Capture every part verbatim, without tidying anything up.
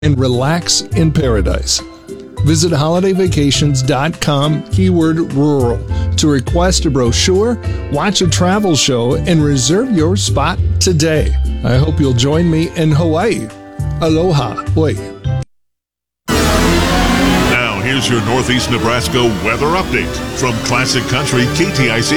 and relax in paradise. Visit holiday vacations dot com keyword rural to request a brochure, watch a travel show, and reserve your spot today. I hope you'll join me in Hawaii. Aloha. Oi. Now here's your Northeast Nebraska weather update from Classic Country K T I C.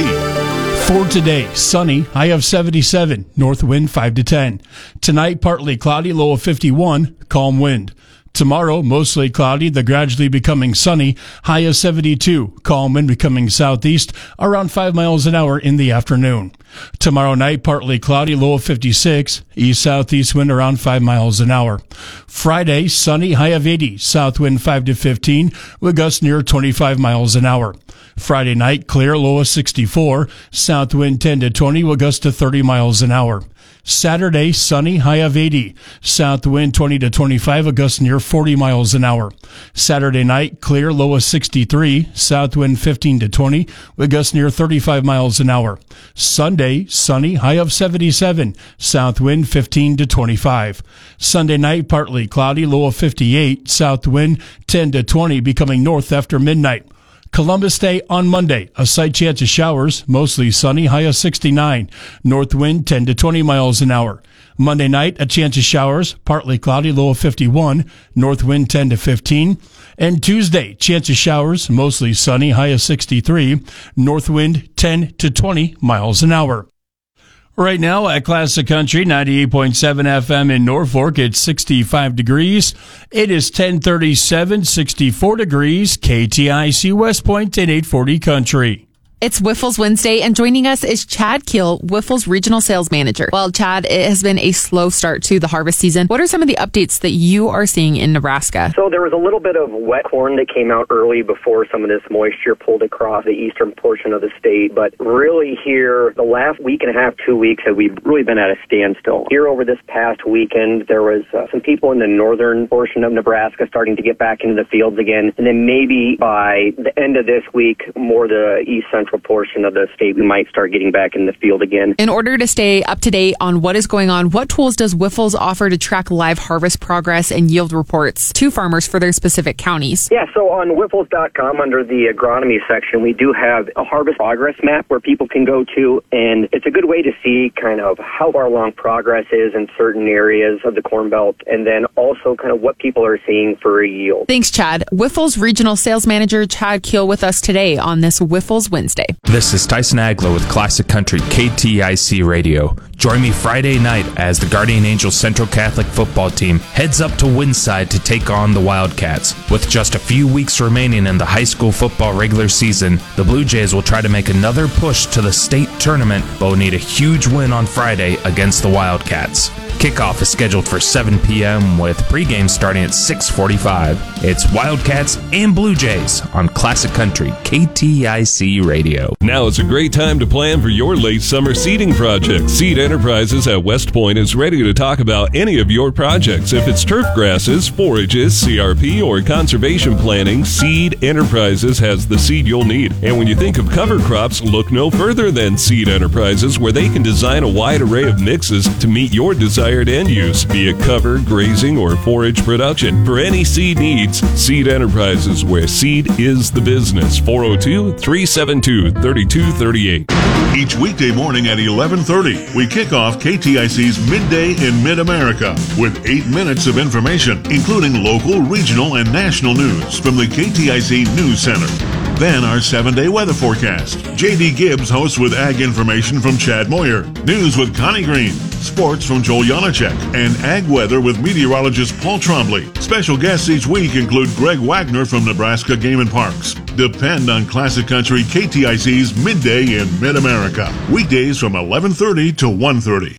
For today, sunny, high of seventy-seven, north wind five to ten. Tonight, partly cloudy, low of fifty-one, calm wind. Tomorrow, mostly cloudy, the gradually becoming sunny, high of seventy-two, calm wind becoming southeast, around five miles an hour in the afternoon. Tomorrow night, partly cloudy, low of fifty-six, east-southeast wind around five miles an hour. Friday, sunny, high of eighty, south wind five to fifteen, with gusts near twenty-five miles an hour. Friday night, clear, low of sixty-four, south wind ten to twenty, with gusts to thirty miles an hour. Saturday, sunny, high of eighty. South wind twenty to twenty-five, a gust near forty miles an hour. Saturday night, clear, low of sixty-three. South wind fifteen to twenty, with gusts near thirty-five miles an hour. Sunday, sunny, high of seventy-seven. South wind fifteen to twenty-five. Sunday night, partly cloudy, low of fifty-eight. South wind ten to twenty, becoming north after midnight. Columbus Day on Monday, a slight chance of showers, mostly sunny, high of sixty-nine. North wind ten to twenty miles an hour. Monday night, a chance of showers, partly cloudy, low of fifty-one. North wind ten to fifteen. And Tuesday, chance of showers, mostly sunny, high of sixty-three. North wind ten to twenty miles an hour. Right now at Classic Country, ninety-eight point seven F M in Norfolk, it's sixty-five degrees. It is ten thirty-seven, sixty-four degrees, K T I C West Point and eight forty Country. It's Wiffles Wednesday, and joining us is Chad Keel, Wiffles Regional Sales Manager. Well, Chad, it has been a slow start to the harvest season. What are some of the updates that you are seeing in Nebraska? So there was a little bit of wet corn that came out early before some of this moisture pulled across the eastern portion of the state. But really here, the last week and a half, two weeks, have we really been at a standstill. Here over this past weekend, there was uh, some people in the northern portion of Nebraska starting to get back into the fields again. And then maybe by the end of this week, more the east central portion of the state, we might start getting back in the field again. In order to stay up to date on what is going on, what tools does Wiffles offer to track live harvest progress and yield reports to farmers for their specific counties? Yeah, so on Wiffles dot com, under the agronomy section, we do have a harvest progress map where people can go to, and it's a good way to see kind of how far along progress is in certain areas of the Corn Belt, and then also kind of what people are seeing for a yield. Thanks, Chad. Wiffles Regional Sales Manager Chad Keel with us today on this Wiffles Wednesday. This is Tyson Aglow with Classic Country K T I C Radio. Join me Friday night as the Guardian Angels Central Catholic football team heads up to Winside to take on the Wildcats. With just a few weeks remaining in the high school football regular season, the Blue Jays will try to make another push to the state tournament, but will need a huge win on Friday against the Wildcats. Kickoff is scheduled for seven p.m. with pregame starting at six forty-five. It's Wildcats and Blue Jays on Classic Country K T I C Radio. Now is a great time to plan for your late summer seeding project. Seed Enterprises at West Point is ready to talk about any of your projects. If it's turf grasses, forages, C R P, or conservation planning, Seed Enterprises has the seed you'll need. And when you think of cover crops, look no further than Seed Enterprises, where they can design a wide array of mixes to meet your desired end use, be it cover, grazing, or forage production. For any seed needs, Seed Enterprises, where seed is the business. four oh two, three seven two, three two three eight. Each weekday morning at eleven thirty, we kick off K T I C's Midday in Mid-America with eight minutes of information, including local, regional, and national news from the K T I C News Center. Then our seven-day weather forecast. J D Gibbs hosts with ag information from Chad Moyer, news with Connie Green, sports from Joel Janacek, and ag weather with meteorologist Paul Trombley. Special guests each week include Greg Wagner from Nebraska Game and Parks. Depend on Classic Country K T I C's Midday in Mid-America. Weekdays from eleven thirty to one thirty.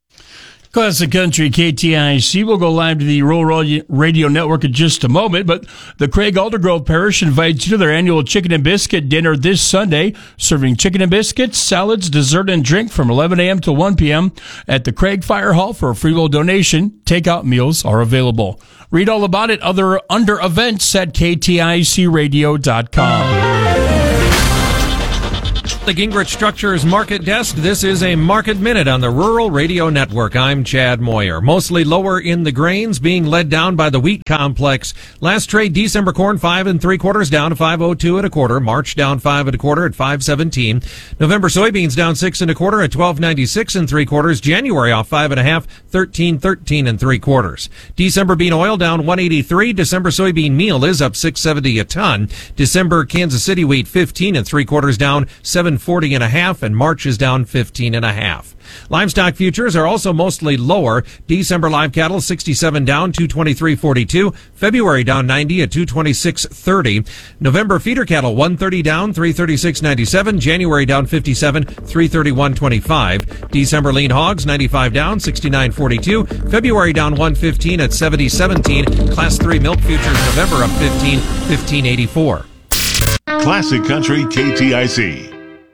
Classic Country K T I C will go live to the Rural Radio Network in just a moment, but the Craig Aldergrove Parish invites you to their annual Chicken and Biscuit Dinner this Sunday, serving chicken and biscuits, salads, dessert, and drink from eleven a.m. to one p.m. at the Craig Fire Hall for a free will donation. Takeout meals are available. Read all about it other under events at K T I C radio dot com. The Gingrich Structures Market Desk. This is a Market Minute on the Rural Radio Network. I'm Chad Moyer. Mostly lower in the grains, being led down by the wheat complex. Last trade, December corn five and three quarters down to five oh two and a quarter. March down five and a quarter at five seventeen. November soybeans down six and a quarter at twelve ninety-six and three quarters. January off five and a half, thirteen thirteen and three quarters. December bean oil down one eighty-three. December soybean meal is up six seventy a ton. December Kansas City wheat fifteen and three quarters down seven forty and a half, and March is down fifteen and a half. Livestock futures are also mostly lower. December live cattle sixty-seven down, two twenty-three forty-two. February down ninety at two twenty-six thirty. November feeder cattle one thirty down, three thirty-six ninety-seven. January down fifty-seven, three thirty-one twenty-five. December lean hogs ninety-five down, sixty-nine forty-two. February down one fifteen at seventy seventeen. Class three milk futures November up fifteen, fifteen eighty-four. Classic Country K T I C.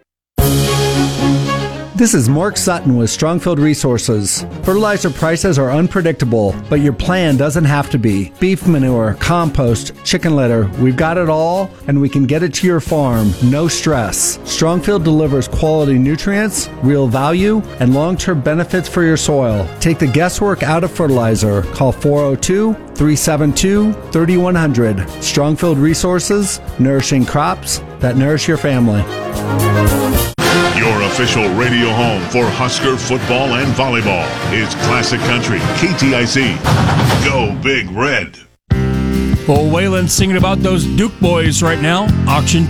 This is Mark Sutton with Strongfield Resources. Fertilizer prices are unpredictable, but your plan doesn't have to be. Beef manure, compost, chicken litter, we've got it all, and we can get it to your farm, no stress. Strongfield delivers quality nutrients, real value, and long-term benefits for your soil. Take the guesswork out of fertilizer. Call four oh two, three seven two, three one zero zero. Strongfield Resources, nourishing crops that nourish your family. Your official radio home for Husker football and volleyball is Classic Country K T I C. Go Big Red. Well, Waylon's singing about those Duke boys right now. Auction